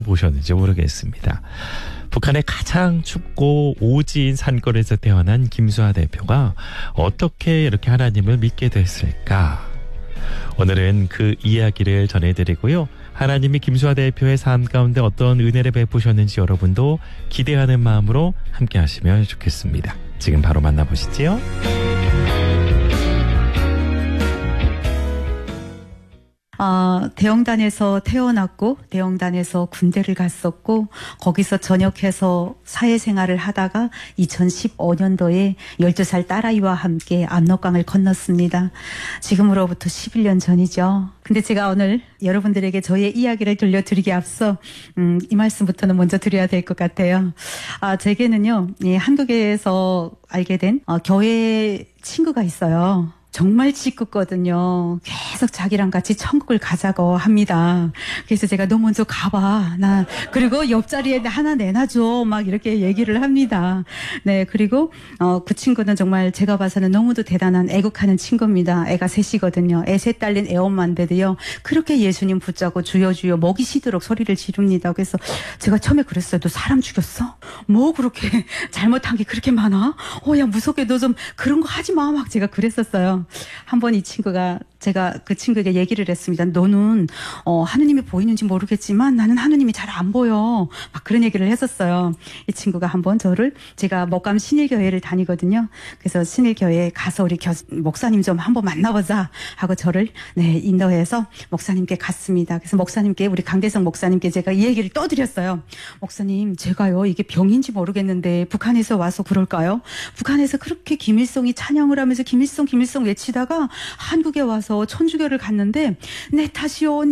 보셨는지 모르겠습니다. 북한의 가장 춥고 오지인 산골에서 태어난 김수아 대표가 어떻게 이렇게 하나님을 믿게 됐을까? 오늘은 그 이야기를 전해드리고요. 하나님이 김수아 대표의 삶 가운데 어떤 은혜를 베푸셨는지 여러분도 기대하는 마음으로 함께 하시면 좋겠습니다. 지금 바로 만나보시지요. 대영단에서 태어났고 대영단에서 군대를 갔었고 거기서 전역해서 사회생활을 하다가 2015년도에 12살 딸아이와 함께 압록강을 건넜습니다. 지금으로부터 11년 전이죠. 근데 제가 오늘 여러분들에게 저의 이야기를 들려드리기 앞서 이 말씀부터는 먼저 드려야 될 것 같아요. 제게는요, 한국에서 알게 된 교회 친구가 있어요. 정말 짓궂거든요. 계속 자기랑 같이 천국을 가자고 합니다. 그래서 제가 너 먼저 가봐. 그리고 옆자리에 하나 내놔줘. 막 이렇게 얘기를 합니다. 네, 그리고 그 친구는 정말 제가 봐서는 너무도 대단한 애국하는 친구입니다. 애가 셋이거든요. 애 셋 딸린 애엄마인데도요. 그렇게 예수님 붙잡고 주여 주여 목이 쉬도록 소리를 지릅니다. 그래서 제가 처음에 그랬어요. 너 사람 죽였어? 뭐 그렇게 잘못한 게 그렇게 많아? 야 무섭게 너 좀 그런 거 하지 마. 막 제가 그랬었어요. 한번 이 친구가 제가 그 친구에게 얘기를 했습니다. 너는 하느님이 보이는지 모르겠지만 나는 하느님이 잘 안 보여. 막 그런 얘기를 했었어요. 이 친구가 한번 제가 목감 신일교회를 다니거든요. 그래서 신일교회에 가서 우리 목사님 좀 한번 만나보자 하고 저를 인도해서 목사님께 갔습니다. 그래서 목사님께 우리 강대성 목사님께 제가 이 얘기를 떠드렸어요. 목사님 제가요 이게 병인지 모르겠는데 북한에서 와서 그럴까요? 북한에서 그렇게 김일성이 찬양을 하면서 김일성 외치다가 한국에 와서 천주교를 갔는데 내 탓이요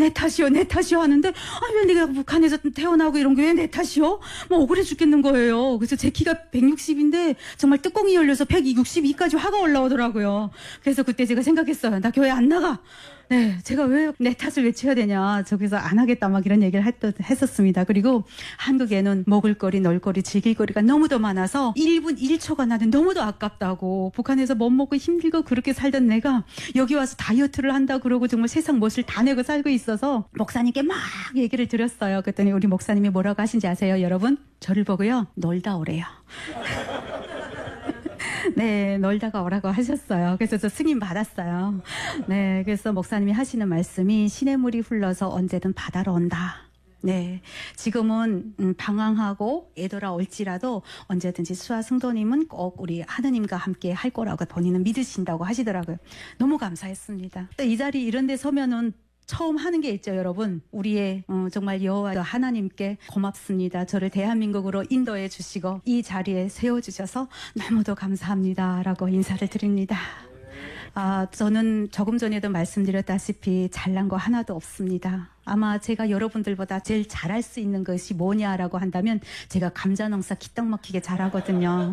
하는데 왜 내가 북한에서 태어나고 이런 게 왜 내 탓이요? 뭐 억울해 죽겠는 거예요. 그래서 제 키가 160인데 정말 뚜껑이 열려서 162까지 화가 올라오더라고요. 그래서 그때 제가 생각했어요. 나 교회 안 나가. 네, 제가 왜 내 탓을 외쳐야 되냐. 저기서 안 하겠다 막 이런 얘기를 했었습니다. 그리고 한국에는 먹을거리, 놀거리, 즐길거리가 너무도 많아서 1분 1초가 나는 너무도 아깝다고. 북한에서 못 먹고 힘들고 그렇게 살던 내가 여기 와서 다이어트를 한다 그러고 정말 세상 멋을 다 내고 살고 있어서 목사님께 막 얘기를 드렸어요. 그랬더니 우리 목사님이 뭐라고 하신지 아세요, 여러분? 저를 보고요, 놀다 오래요. 네, 놀다가 오라고 하셨어요. 그래서 저 승인 받았어요. 네, 그래서 목사님이 하시는 말씀이 시냇물이 흘러서 언제든 바다로 온다. 네, 지금은 방황하고 애돌아올지라도 언제든지 수아 성도님은 꼭 우리 하느님과 함께 할 거라고 본인은 믿으신다고 하시더라고요. 너무 감사했습니다. 또 이 자리 이런 데 서면은 처음 하는 게 있죠, 여러분. 우리의 정말 여호와 하나님께 고맙습니다. 저를 대한민국으로 인도해 주시고 이 자리에 세워주셔서 너무도 감사합니다 라고 인사를 드립니다. 저는 조금 전에도 말씀드렸다시피 잘난 거 하나도 없습니다. 아마 제가 여러분들보다 제일 잘할 수 있는 것이 뭐냐라고 한다면 제가 감자 농사 기떡 막히게 잘하거든요.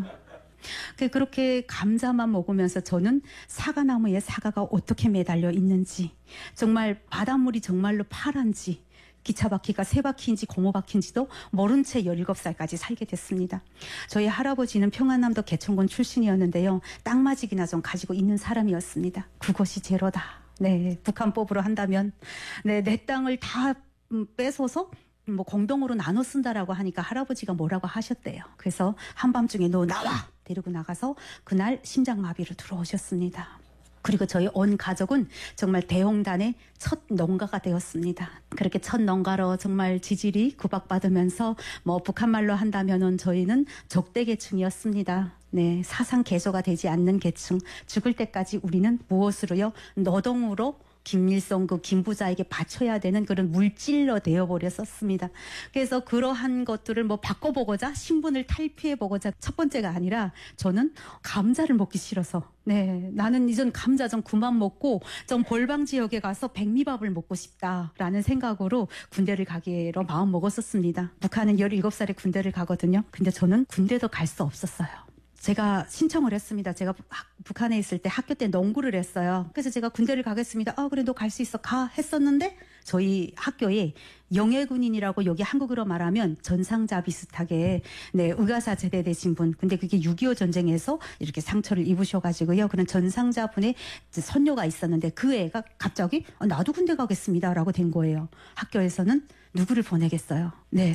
그렇게 감자만 먹으면서 저는 사과나무에 사과가 어떻게 매달려 있는지, 정말 바닷물이 정말로 파란지, 기차바퀴가 세 바퀴인지 고무 바퀴인지도 모른 채 17살까지 살게 됐습니다. 저희 할아버지는 평안남도 개천군 출신이었는데요. 땅마직이나 좀 가지고 있는 사람이었습니다. 그것이 제로다. 네, 북한법으로 한다면 내 땅을 다 뺏어서 공동으로 나눠 쓴다라고 하니까 할아버지가 뭐라고 하셨대요. 그래서 한밤중에 너 나와! 데리고 나가서 그날 심장마비로 들어오셨습니다. 그리고 저희 온 가족은 정말 대홍단의 첫 농가가 되었습니다. 그렇게 첫 농가로 정말 지질이 구박받으면서 북한말로 한다면은 저희는 적대계층이었습니다. 네, 사상 개조가 되지 않는 계층. 죽을 때까지 우리는 무엇으로요? 노동으로 김일성 김부자에게 바쳐야 되는 그런 물질로 되어버렸었습니다. 그래서 그러한 것들을 바꿔보고자 신분을 탈피해보고자 첫 번째가 아니라 저는 감자를 먹기 싫어서 나는 이전 감자 좀 그만 먹고 좀 골방 지역에 가서 백미밥을 먹고 싶다라는 생각으로 군대를 가기로 마음 먹었었습니다. 북한은 17살에 군대를 가거든요. 근데 저는 군대도 갈 수 없었어요. 제가 신청을 했습니다. 제가 북한에 있을 때 학교 때 농구를 했어요. 그래서 제가 군대를 가겠습니다. 그래 너 갈 수 있어 가 했었는데 저희 학교에 영예군인이라고 여기 한국으로 말하면 전상자 비슷하게 의가사 제대되신 분, 근데 그게 6.25 전쟁에서 이렇게 상처를 입으셔가지고요. 그런 전상자 분의 선녀가 있었는데 그 애가 갑자기 나도 군대 가겠습니다 라고 된 거예요. 학교에서는 누구를 보내겠어요? 네,